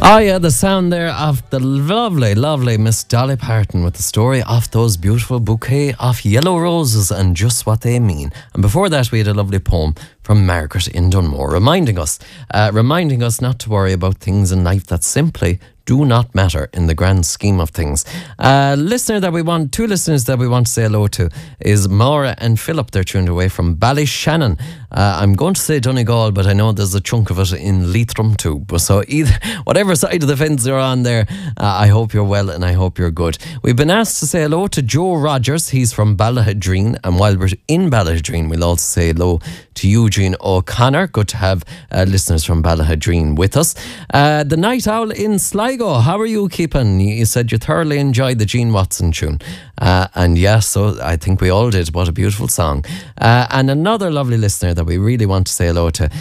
Oh yeah, the sound there of the lovely, lovely Miss Dolly Parton with the story of those beautiful bouquet of yellow roses and just what they mean. And before that, we had a lovely poem from Margaret in Dunmore, reminding us not to worry about things in life that simply do not matter in the grand scheme of things. Two listeners that we want to say hello to is Maura and Philip. They're tuned away from Ballyshannon. I'm going to say Donegal, but I know there's a chunk of it in Leitrim too. So either, whatever side of the fence you're on there, I hope you're well and I hope you're good. We've been asked to say hello to Joe Rogers. He's from Ballahadreen, and while we're in Ballahadreen, we'll also say hello to Eugene O'Connor. Good to have listeners from Ballahadreen with us. The Night Owl in Sligo, how are you keeping? You said you thoroughly enjoyed the Gene Watson tune. And yes, so I think we all did. What a beautiful song. And another lovely listener that we really want to say hello to